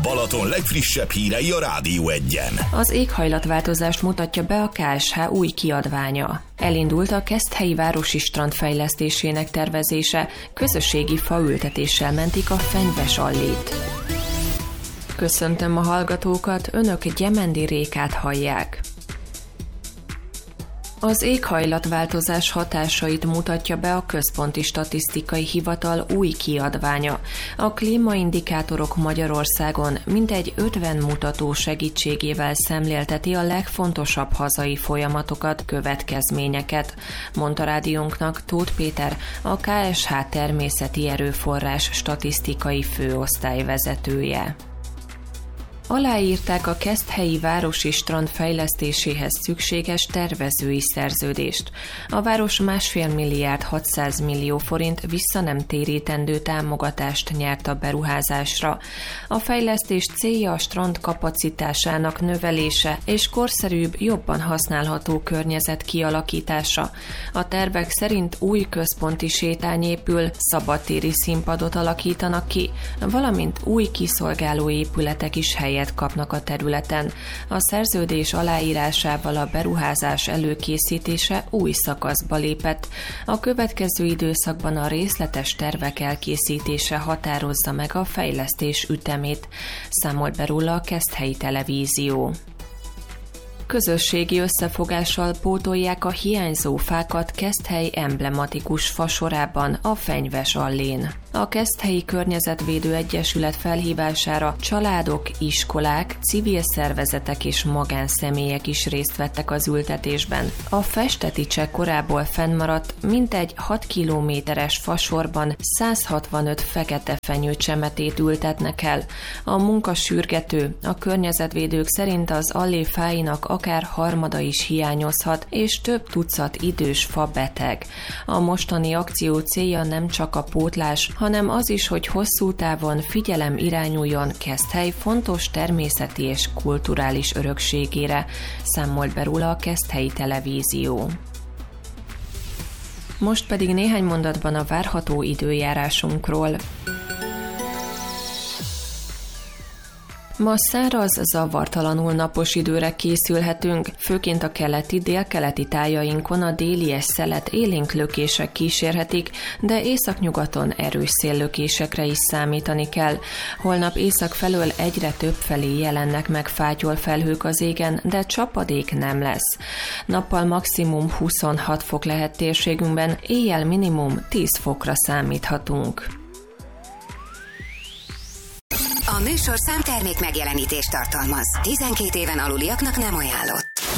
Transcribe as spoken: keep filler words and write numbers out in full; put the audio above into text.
Balaton legfrissebb hírei a Rádió Egyen. Az éghajlatváltozást mutatja be a ká es há új kiadványa. Elindult a Keszthelyi városi strand fejlesztésének tervezése, közösségi faültetéssel mentik a Fenyves Allét. Köszöntöm a hallgatókat, önök Gyemendi Rékát hallják. Az éghajlatváltozás hatásait mutatja be a Központi Statisztikai Hivatal új kiadványa. A klímaindikátorok Magyarországon mintegy ötven mutató segítségével szemlélteti a legfontosabb hazai folyamatokat, következményeket, mondta rádiónknak Tóth Péter, a ká es há természeti erőforrás statisztikai főosztály vezetője. Aláírták a Keszthelyi városi strand fejlesztéséhez szükséges tervezői szerződést. A város másfél milliárd hatszáz millió forint visszanemtérítendő támogatást nyert a beruházásra. A fejlesztés célja a strand kapacitásának növelése és korszerűbb, jobban használható környezet kialakítása. A tervek szerint új központi sétány épül, szabadtéri színpadot alakítanak ki, valamint új kiszolgáló épületek is helyet kapnak a területen. A szerződés aláírásával a beruházás előkészítése új szakaszba lépett. A következő időszakban a részletes tervek elkészítése határozza meg a fejlesztés ütemét, számolt be róla a Keszthelyi Televízió. Közösségi összefogással pótolják a hiányzó fákat Keszthely emblematikus fasorában, a Fenyves Allén. A Keszthelyi Környezetvédő Egyesület felhívására családok, iskolák, civil szervezetek és magánszemélyek is részt vettek az ültetésben. A Festetice korából fennmaradt mintegy hat kilométeres fasorban száz hatvanöt fekete fenyőcsemetét ültetnek el. A munka sürgető, a környezetvédők szerint az allé fáinak akár harmada is hiányozhat, és több tucat idős fa beteg. A mostani akció célja nem csak a pótlás, hanem az is, hogy hosszú távon figyelem irányuljon Keszthely fontos természeti és kulturális örökségére, számolt be róla a Keszthelyi Televízió. Most pedig néhány mondatban a várható időjárásunkról. Ma száraz, zavartalanul napos időre készülhetünk, főként a keleti, délkeleti tájainkon a délies szelet élénk lökések kísérhetik, de északnyugaton erős széllökésekre is számítani kell. Holnap észak felől egyre több felé jelennek meg fátyol felhők az égen, de csapadék nem lesz. Nappal maximum huszonhat fok lehet térségünkben, éjjel minimum tíz fokra számíthatunk. A műsorszám termék megjelenítést tartalmaz. tizenkét éven aluliaknak nem ajánlott.